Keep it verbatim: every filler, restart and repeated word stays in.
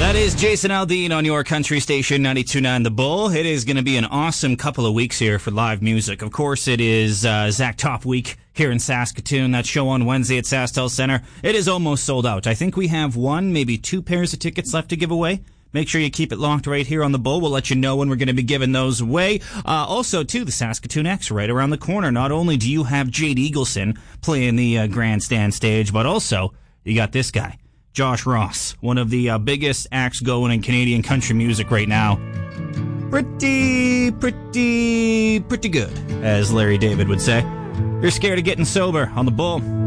That is Jason Aldean on your country station, ninety-two point nine The Bull. It is going to be an awesome couple of weeks here for live music. Of course, it is uh, Zach Top Week here in Saskatoon. That show on Wednesday at SaskTel Center. It is almost sold out. I think we have one, maybe two pairs of tickets left to give away. Make sure you keep it locked right here on The Bull. We'll let you know when we're going to be giving those away. Uh, also, too, the Saskatoon X right around the corner. Not only do you have Jade Eagleson playing the uh, grandstand stage, but also you got this guy, Josh Ross, one of the uh, biggest acts going in Canadian country music right now. Pretty, pretty, pretty good, as Larry David would say. You're scared of getting sober on The Bull.